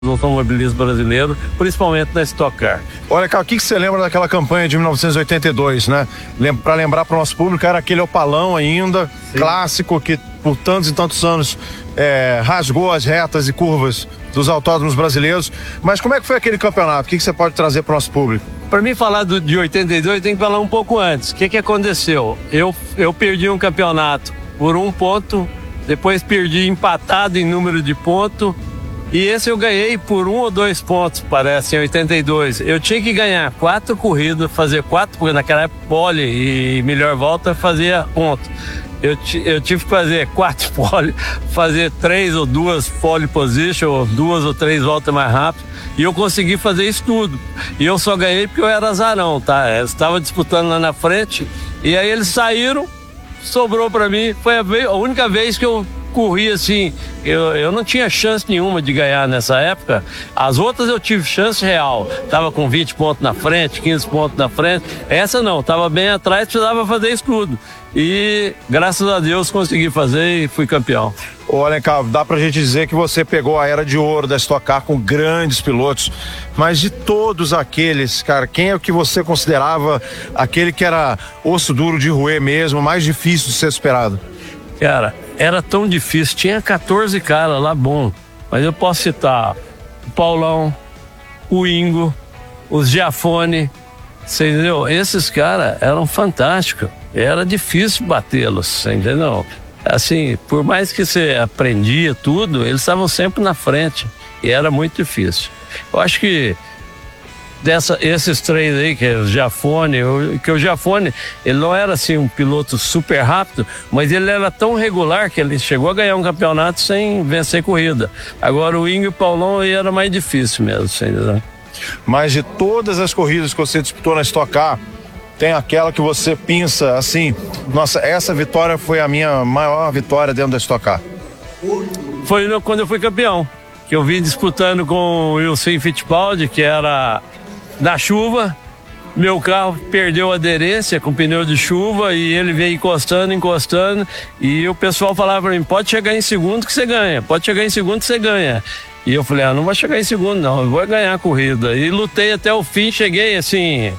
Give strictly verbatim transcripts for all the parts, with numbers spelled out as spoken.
do automobilismo brasileiro, principalmente na Stock Car. Olha, cara, o que, que você lembra daquela campanha de mil novecentos e oitenta e dois, né? Lem para lembrar para o nosso público, era aquele opalão ainda, Sim. clássico, que por tantos e tantos anos é, rasgou as retas e curvas dos autódromos brasileiros. Mas como é que foi aquele campeonato? O que, que você pode trazer para o nosso público? Para mim falar do, de oitenta e dois, tem que falar um pouco antes. O que, que aconteceu? Eu, eu perdi um campeonato por um ponto, depois perdi empatado em número de pontos, e esse eu ganhei por um ou dois pontos, parece, em oitenta e dois. Eu tinha que ganhar quatro corridas, fazer quatro, porque naquela época pole e melhor volta fazia ponto. Eu, eu tive que fazer quatro pole, fazer três ou duas pole position, ou duas ou três voltas mais rápido, e eu consegui fazer isso tudo. E eu só ganhei porque eu era azarão, tá? Eu estava disputando lá na frente, e aí eles saíram, sobrou para mim. Foi a, vez, a única vez que eu corri assim, eu, eu não tinha chance nenhuma de ganhar nessa época. As outras eu tive chance real, tava com vinte pontos na frente, quinze pontos na frente. Essa não, tava bem atrás, precisava fazer isso tudo, e graças a Deus consegui fazer e fui campeão. Olha, cara, dá pra gente dizer que você pegou a era de ouro da Stock Car com grandes pilotos, mas de todos aqueles, cara, quem é o que você considerava aquele que era osso duro de roer mesmo, mais difícil de ser superado? Cara, era tão difícil, tinha quatorze caras lá bom, mas eu posso citar o Paulão, o Ingo, os Giafone, você entendeu? Esses caras eram fantásticos, era difícil batê-los, você entendeu? Assim, por mais que você aprendia tudo, eles estavam sempre na frente, e era muito difícil. Eu acho que Dessa, esses três aí, que é o Giafone, que o Giafone, ele não era assim um piloto super rápido, mas ele era tão regular que ele chegou a ganhar um campeonato sem vencer corrida. Agora o Ingo e o Paulão aí era mais difícil mesmo, entendeu? Mas de todas as corridas que você disputou na Stock Car, tem aquela que você pensa assim, nossa, essa vitória foi a minha maior vitória dentro da Stock Car? Foi quando eu fui campeão, que eu vim disputando com o Wilson Fittipaldi, que era na chuva, meu carro perdeu a aderência com pneu de chuva e ele veio encostando, encostando, e o pessoal falava para mim, pode chegar em segundo que você ganha, pode chegar em segundo que você ganha. E eu falei, ah, não vai chegar em segundo não, eu vou ganhar a corrida. E lutei até o fim, cheguei assim,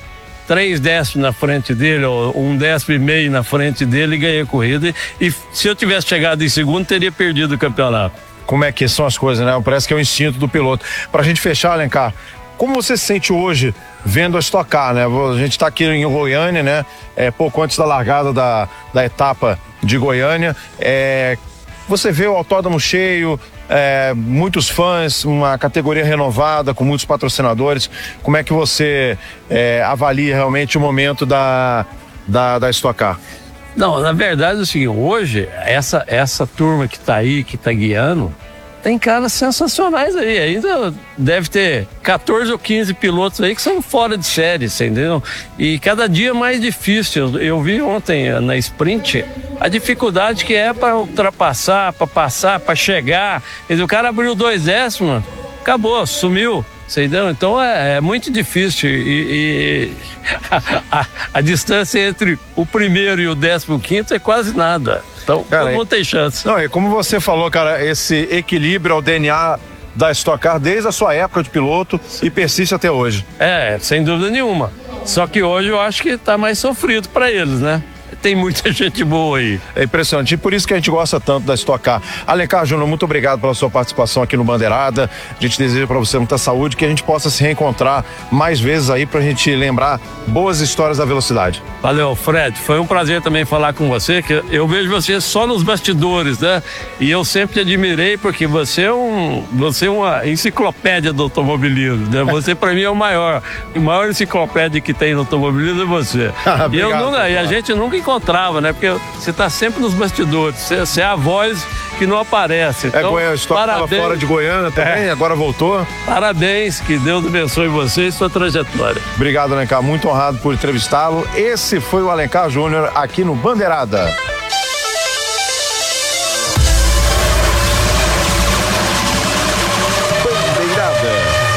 três décimos na frente dele, ou um décimo e meio na frente dele, e ganhei a corrida. E se eu tivesse chegado em segundo, teria perdido o campeonato. Como é que são as coisas, né? Parece que é o instinto do piloto. Pra gente fechar, Alencar, como você se sente hoje vendo a Stock Car, né? A gente está aqui em Goiânia, né? É, pouco antes da largada da, da etapa de Goiânia. É, você vê o autódromo cheio, é, muitos fãs, uma categoria renovada, com muitos patrocinadores. Como é que você é, avalia realmente o momento da, da, da Stock Car? Não, na verdade é o seguinte, hoje, essa, essa turma que está aí, que está guiando, tem caras sensacionais aí, ainda deve ter quatorze ou quinze pilotos aí que são fora de série, você entendeu? E cada dia mais difícil. Eu, eu vi ontem na sprint a dificuldade que é para ultrapassar, para passar, para chegar. O cara abriu dois décimos, acabou, sumiu. Você entendeu? Então é, é muito difícil, e, e a, a, a distância entre o primeiro e o décimo quinto é quase nada. Então, cara, não tem chance. Não, e como você falou, cara, esse equilíbrio é o D N A da Stock Car desde a sua época de piloto e persiste até hoje. É, sem dúvida nenhuma. Só que hoje eu acho que tá mais sofrido para eles, né? Tem muita gente boa aí. É impressionante, e por isso que a gente gosta tanto da Stock Car. Alencar Júnior, muito obrigado pela sua participação aqui no Bandeirada. A gente deseja para você muita saúde, que a gente possa se reencontrar mais vezes aí pra gente lembrar boas histórias da velocidade. Valeu, Fred. Foi um prazer também falar com você, que eu vejo você só nos bastidores, né? E eu sempre te admirei, porque você é um, você é uma enciclopédia do automobilismo, né? Você para mim é o maior, a maior enciclopédia que tem no automobilismo é você. Obrigado, e eu nunca, e a gente nunca encontrava, né? Porque você tá sempre nos bastidores, você, você é a voz que não aparece. Então, é, Goiânia, estava fora de Goiânia também, é. Agora voltou. Parabéns, que Deus abençoe você e sua trajetória. Obrigado, Alencar, muito honrado por entrevistá-lo. Esse foi o Alencar Júnior aqui no Bandeirada.